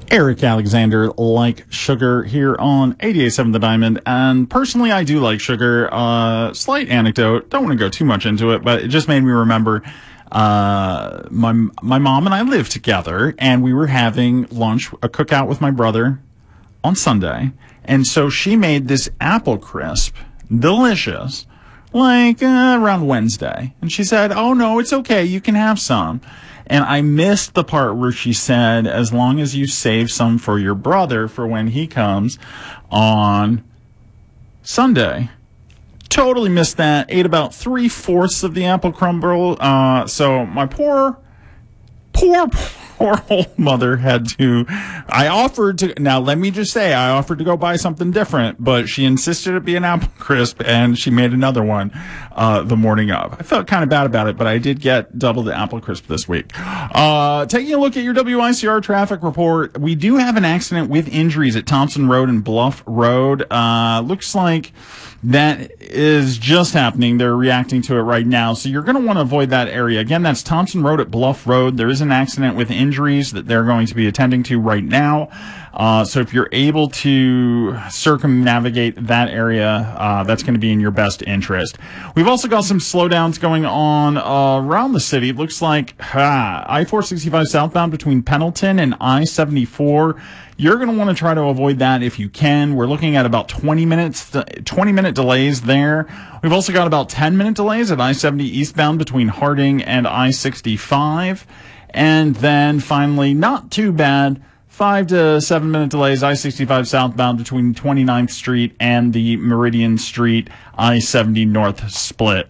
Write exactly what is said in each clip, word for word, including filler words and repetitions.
Eric Alexander, Like Sugar, here on eighty-eight point seven The Diamond. And personally, I do like sugar. Uh, slight anecdote. Don't want to go too much into it, but it just made me remember uh, my my mom and I lived together, and we were having lunch, a cookout with my brother on Sunday. And so she made this apple crisp, delicious, like uh, around Wednesday. And she said, oh, no, it's okay. You can have some. And I missed the part where she said, as long as you save some for your brother for when he comes on Sunday. Totally missed that. Ate about three-fourths of the apple crumble. Uh, so my poor, poor, poor old mother had to, I offered to, now let me just say, I offered to go buy something different, but she insisted it be an apple crisp, and she made another one uh, the morning of. I felt kind of bad about it, but I did get double the apple crisp this week. Uh, taking a look at your W I C R traffic report, we do have an accident with injuries at Thompson Road and Bluff Road. Uh, looks like that is just happening. They're reacting to it right now. So you're going to want to avoid that area. Again, that's Thompson Road at Bluff Road. There is an accident with injuries that they're going to be attending to right now. Uh, so if you're able to circumnavigate that area, uh, that's going to be in your best interest. We've also got some slowdowns going on uh, around the city. It looks like ah, I four sixty-five southbound between Pendleton and I seventy-four. You're going to want to try to avoid that if you can. We're looking at about twenty minutes, twenty minute delays there. We've also got about ten minute delays at I seventy eastbound between Harding and I sixty-five. And then finally, not too bad, five to seven minute delays, I sixty-five southbound between twenty-ninth Street and the Meridian Street I seventy North split.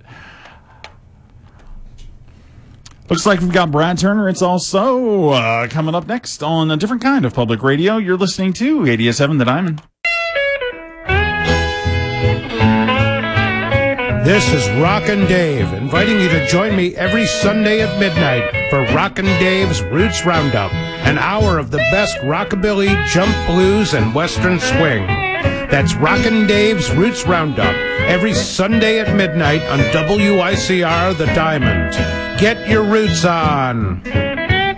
Looks like we've got Brad Turner. It's also uh, coming up next on a different kind of public radio. You're listening to eighty-eight point seven The Diamond. This is Rockin' Dave, inviting you to join me every Sunday at midnight for Rockin' Dave's Roots Roundup, an hour of the best rockabilly, jump blues, and western swing. That's Rockin' Dave's Roots Roundup, every Sunday at midnight on W I C R The Diamond. Get your roots on.